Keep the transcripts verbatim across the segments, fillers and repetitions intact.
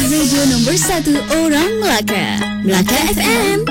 Radio nombor satu orang Melaka, Melaka F M.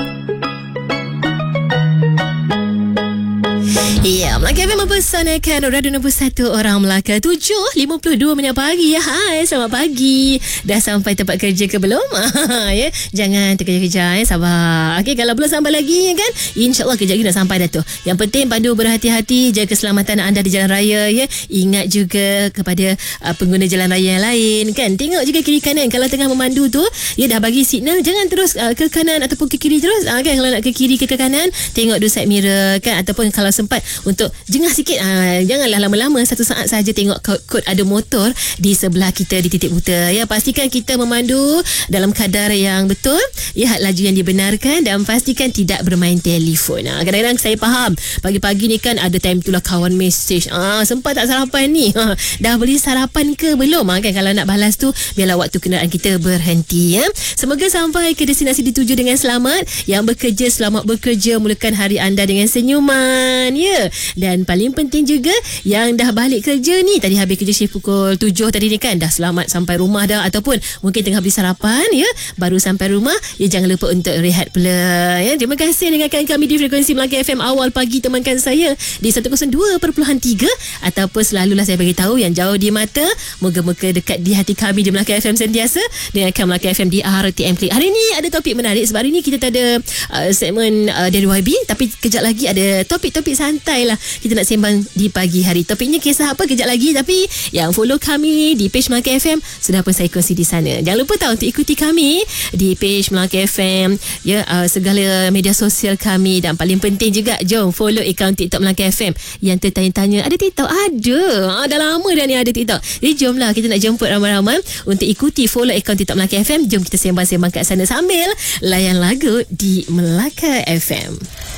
Ya, Melaka F M mempersanakan Radio Nombor satu Orang Melaka. Tujuh lima puluh dua minit pagi. Ya, hai, selamat pagi. Dah sampai tempat kerja ke belum? Ya, jangan terkejar-kejar, ya, sabar. Okey, kalau belum sampai lagi, kan, InsyaAllah kejap lagi dah sampai dah tu. Yang penting pandu berhati-hati, jaga keselamatan anda di jalan raya, ya. Ingat juga kepada uh, pengguna jalan raya yang lain, kan. Tengok juga kiri kanan. Kalau tengah memandu tu, ya, dah bagi signal, jangan terus uh, ke kanan ataupun ke kiri terus, uh, kan. Kalau nak ke kiri ke, ke kanan, tengok dua side mirror, kan. Ataupun kalau sempat untuk jengah sikit, ha, janganlah lama-lama, satu saat saja tengok kod ada motor di sebelah kita di titik buta, ya. Pastikan kita memandu dalam kadar yang betul, ya, laju yang dibenarkan, dan pastikan tidak bermain telefon. Ha, kadang-kadang saya faham pagi-pagi ni kan ada time tu lah kawan mesej, ah, sempat tak sarapan ni, ha, dah beli sarapan ke belum, ha, kan. Kalau nak balas tu biarlah waktu kenderaan kita berhenti, ya. Semoga sampai ke destinasi dituju dengan selamat. Yang bekerja selamat bekerja, mulakan hari anda dengan senyuman, ya. Dan paling penting juga yang dah balik kerja ni, tadi habis kerja shift pukul tujuh tadi ni, kan, dah selamat sampai rumah dah, ataupun mungkin tengah beli sarapan, ya, baru sampai rumah, ya, jangan lupa untuk rehat pula, ya. Terima kasih dengarkan kami di frekuensi Melaka F M awal pagi, temankan saya di seratus dua perpuluhan tiga, ataupun selalulah saya bagi tahu yang jauh di mata, moga-moga dekat di hati kami di Melaka F M sentiasa. Dengarkan Melaka F M di R T M Klik. Hari ni ada topik menarik sebab hari ni kita tak ada uh, segmen uh, dari Y B, tapi kejap lagi ada topik-topik santai lah kita nak sembang di pagi hari. Topiknya kisah apa kejap lagi, tapi yang follow kami di page Melaka F M sudah pun saya kongsi di sana. Jangan lupa tahu untuk ikuti kami di page Melaka F M, ya, uh, segala media sosial kami, dan paling penting juga jom follow akaun TikTok Melaka F M. Yang tertanya-tanya, ada TikTok? Ada. Ah, dah lama dah ni ada TikTok. Jadi jomlah kita nak jemput ramai-ramai untuk ikuti follow akaun TikTok Melaka F M. Jom kita sembang-sembang kat sana sambil layan lagu di Melaka F M.